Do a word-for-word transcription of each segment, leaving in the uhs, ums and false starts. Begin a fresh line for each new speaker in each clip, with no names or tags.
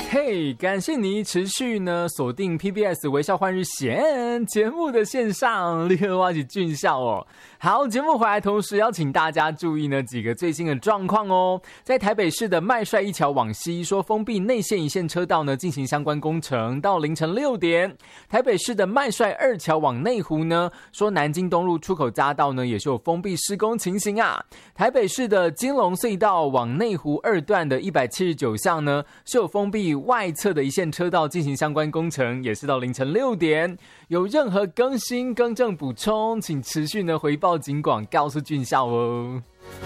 嘿、hey, 感谢你持续呢锁定 P B S 微笑换日线节目的线上，你好，我是俊孝哦。好，节目回来同时邀请大家注意呢几个最新的状况哦。在台北市的麦帅一桥往西说封闭内线一线车道呢进行相关工程，到凌晨六点。台北市的麦帅二桥往内湖呢说南京东路出口匝道呢也是有封闭施工情形啊。台北市的金龙隧道往内湖二段的一百七十九巷呢是有封闭外侧的一线车道进行相关工程，也是到凌晨六点。有任何更新、更正、补充，请持续呢回报警广，告诉俊孝哦。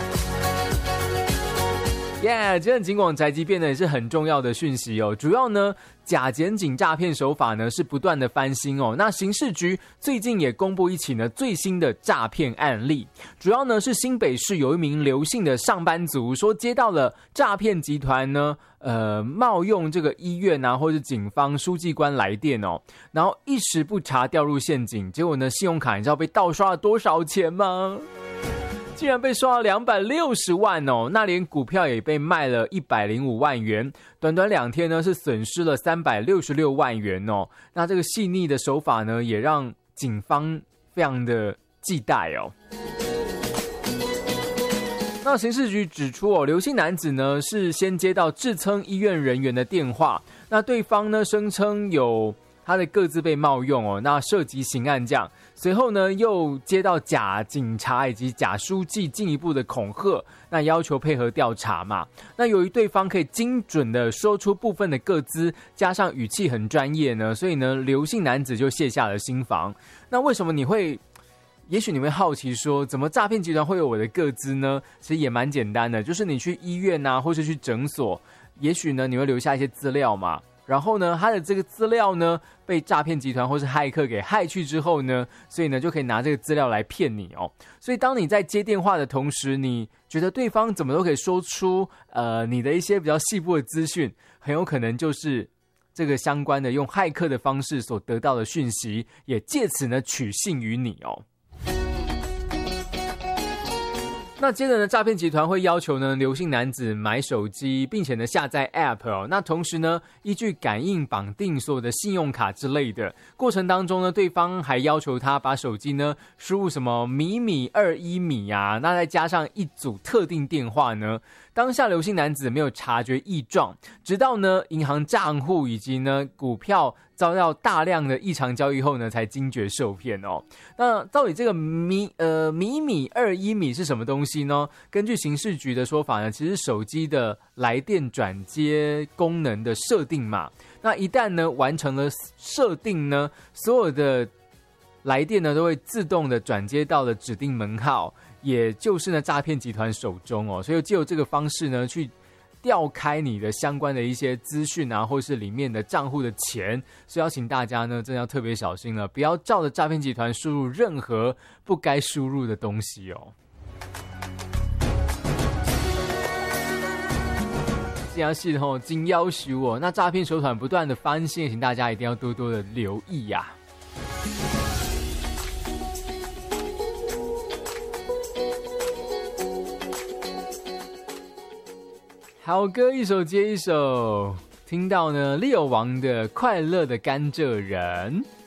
耶、yeah, 今天警广宅急便呢也是很重要的讯息哦。主要呢假检警诈骗手法呢是不断的翻新哦。那刑事局最近也公布一起呢最新的诈骗案例，主要呢是新北市有一名刘姓的上班族说接到了诈骗集团呢呃冒用这个医院啊或者警方书记官来电哦，然后一时不察掉入陷阱，结果呢信用卡你知道被盗刷了多少钱吗？竟然被刷了两百六十万哦，那连股票也被卖了一百零五万元，短短两天呢是损失了三百六十六万元哦。那这个细腻的手法呢也让警方非常的忌惮哦。那刑事局指出哦，刘姓男子呢是先接到自称医院人员的电话，那对方呢声称有他的个资被冒用哦，那涉及刑案这样。随后呢，又接到假警察以及假书记进一步的恐吓，那要求配合调查嘛。那由于对方可以精准的说出部分的个资，加上语气很专业呢，所以呢，刘姓男子就卸下了心防。那为什么你会？也许你会好奇说，怎么诈骗集团会有我的个资呢？其实也蛮简单的，就是你去医院啊，或是去诊所，也许呢，你会留下一些资料嘛。然后呢，他的这个资料呢被诈骗集团或是骇客给害去之后呢，所以呢就可以拿这个资料来骗你哦。所以当你在接电话的同时，你觉得对方怎么都可以说出呃你的一些比较细部的资讯，很有可能就是这个相关的用骇客的方式所得到的讯息，也借此呢取信于你哦。那接着呢，诈骗集团会要求呢刘姓男子买手机，并且呢下载 App 哦。那同时呢，依据感应绑定所有的信用卡之类的过程当中呢，对方还要求他把手机呢输入什么米米二一米啊，那再加上一组特定电话呢。当下刘姓男子没有察觉异状，直到呢银行账户以及呢股票遭到大量的异常交易后呢，才惊觉受骗哦。那到底这个米呃米米二一米是什么东西呢？根据刑事局的说法呢，其实手机的来电转接功能的设定嘛。那一旦呢完成了设定呢，所有的来电呢都会自动的转接到了指定门号，也就是呢诈骗集团手中哦。所以藉由这个方式呢去调开你的相关的一些资讯啊，或是里面的账户的钱，所以要请大家呢真的要特别小心了，不要照着诈骗集团输入任何不该输入的东西哦。这样系统经要求哦，那诈骗手团不断的翻新，请大家一定要多多的留意呀、啊。好歌一首接一首，听到呢 Leo 王的快乐的甘蔗人。